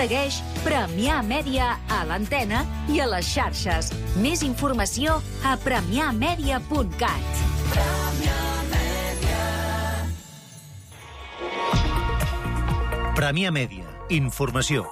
Segueix Premià Mèdia a l'antena i a les xarxes. Més informació a premiamedia.cat. Premià Mèdia. Informació.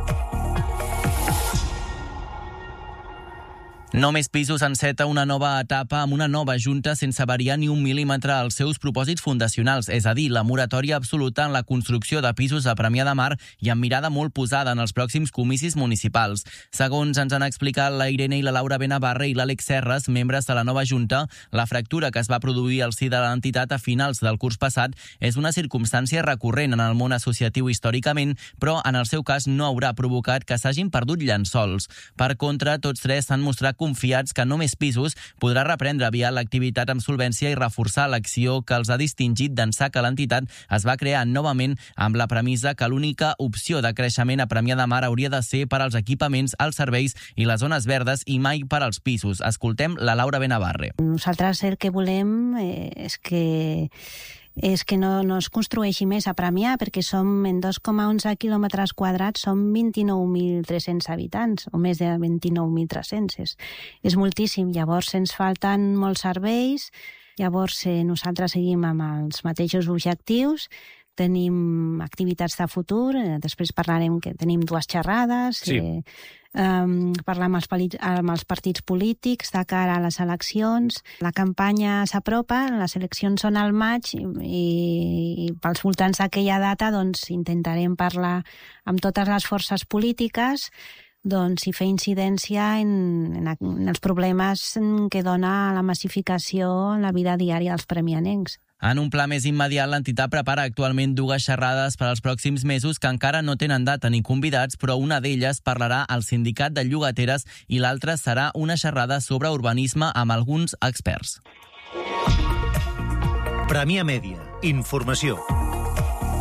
No més pisos enceta una nova etapa amb una nova junta sense variar ni un mil·límetre als seus propòsits fundacionals, és a dir, la moratòria absoluta en la construcció de pisos a Premià de Mar i amb mirada molt posada en els pròxims comicis municipals. Segons ens han explicat la Irene i la Laura Benavarre i l'Àlex Serres, membres de la nova junta, la fractura que es va produir al si de l'entitat a finals del curs passat és una circumstància recurrent en el món associatiu històricament, però en el seu cas no haurà provocat que s'hagin perdut llençols. Per contra, tots tres s'han mostrat confiats que No Més Pisos podrà reprendre aviat l'activitat amb solvència i reforçar l'acció que els ha distingit d'ençà que l'entitat es va crear novament amb la premissa que l'única opció de creixement a Premià de Mar hauria de ser per als equipaments, els serveis i les zones verdes i mai per als pisos. Escoltem la Laura Benavarre. Nosaltres el que volem és que no es construeixi més a Premià, perquè som en 2,11 quilòmetres quadrats, som 29.300 habitants, o més de 29.300. És moltíssim. Llavors ens falten molts serveis, llavors nosaltres seguim amb els mateixos objectius, tenim activitats de futur, després parlarem que tenim 2 xerrades, sí. Parlar amb els partits polítics de cara a les eleccions. La campanya s'apropa, les eleccions són al maig i pels voltants d'aquella data doncs, intentarem parlar amb totes les forces polítiques i fer incidència en els problemes que dona la massificació en la vida diària dels premianencs. En un pla més immediat, l'entitat prepara actualment 2 xerrades per als pròxims mesos que encara no tenen data ni convidats, però una d'elles parlarà al sindicat de llogateres i l'altra serà una xerrada sobre urbanisme amb alguns experts. Premià Mèdia. Informació.